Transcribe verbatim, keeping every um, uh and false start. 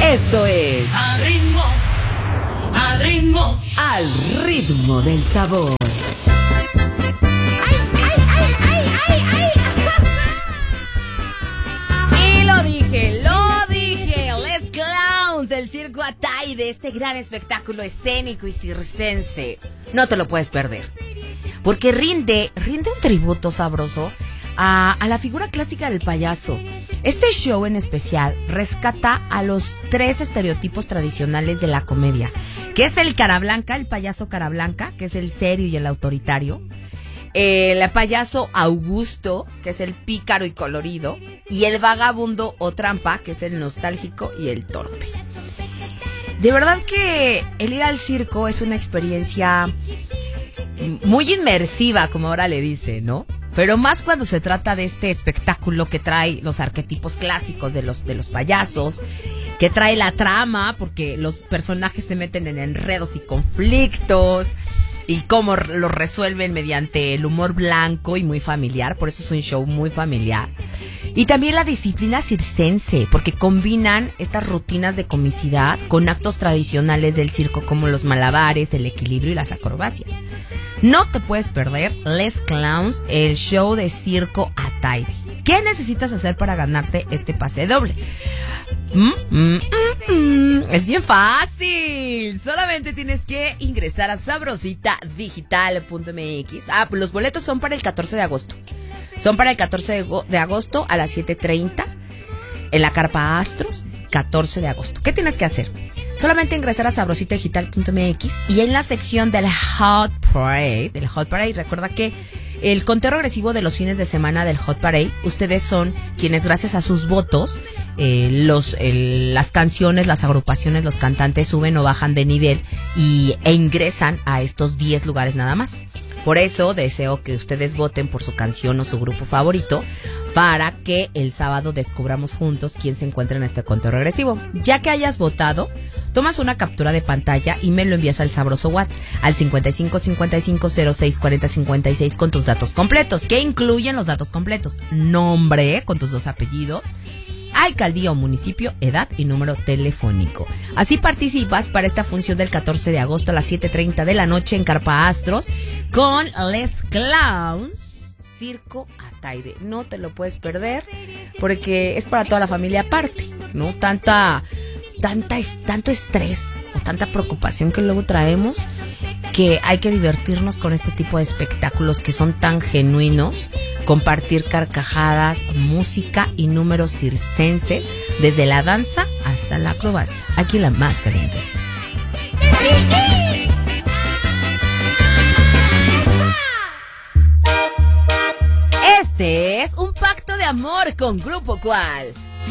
Esto es Al ritmo, al ritmo, Al ritmo del sabor. Y lo dije, lo dije, Les Clowns del Circo Ataide, este gran espectáculo escénico y circense. No te lo puedes perder, porque rinde, rinde un tributo sabroso a, a la figura clásica del payaso. Este show en especial rescata a los tres estereotipos tradicionales de la comedia, que es el cara blanca, el payaso cara blanca, que es el serio y el autoritario, el payaso Augusto, que es el pícaro y colorido, y el vagabundo o trampa, que es el nostálgico y el torpe. De verdad que el ir al circo es una experiencia muy inmersiva, como ahora le dice, ¿no? Pero más cuando se trata de este espectáculo que trae los arquetipos clásicos de los, de los payasos, que trae la trama, porque los personajes se meten en enredos y conflictos, y cómo los resuelven mediante el humor blanco y muy familiar, por eso es un show muy familiar. Y también la disciplina circense, porque combinan estas rutinas de comicidad con actos tradicionales del circo como los malabares, el equilibrio y las acrobacias. No te puedes perder Les Clowns, el show de Circo Ataide. ¿Qué necesitas hacer para ganarte este pase doble? Mm, mm, mm, mm. Es bien fácil. Solamente tienes que ingresar a sabrosita digital punto m x. Ah, los boletos son para el catorce de agosto. Son para el catorce de agosto a las siete treinta en la Carpa Astros, catorce de agosto. ¿Qué tienes que hacer? Solamente ingresar a sabrosita digital punto m x y en la sección del Hot Parade, del Hot Parade, recuerda que el conteo regresivo de los fines de semana del Hot Parade, ustedes son quienes gracias a sus votos, eh, los, el, las canciones, las agrupaciones, los cantantes suben o bajan de nivel y, e ingresan a estos diez lugares nada más. Por eso deseo que ustedes voten por su canción o su grupo favorito para que el sábado descubramos juntos quién se encuentra en este conteo regresivo. Ya que hayas votado, tomas una captura de pantalla y me lo envías al sabroso WhatsApp al cincuenta y cinco cincuenta y cinco cero seis cuarenta cincuenta y seis con tus datos completos, que incluyen los datos completos: nombre con tus dos apellidos, alcaldía o municipio, edad y número telefónico. Así participas para esta función del catorce de agosto a las siete treinta de la noche en Carpa Astros con Les Clowns, Circo Ataide. No te lo puedes perder porque es para toda la familia aparte, ¿no? Tanta, tanta, tanto estrés o tanta preocupación que luego traemos, que hay que divertirnos con este tipo de espectáculos que son tan genuinos, compartir carcajadas, música y números circenses, desde la danza hasta la acrobacia. Aquí la más caliente. Este es un pacto de amor con Grupo Cual.